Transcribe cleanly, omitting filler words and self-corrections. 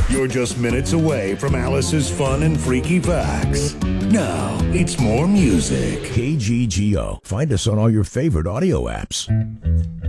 You're just minutes away from Alice's fun and freaky facts. Now, it's more music. KGGO. Find us on all your favorite audio apps.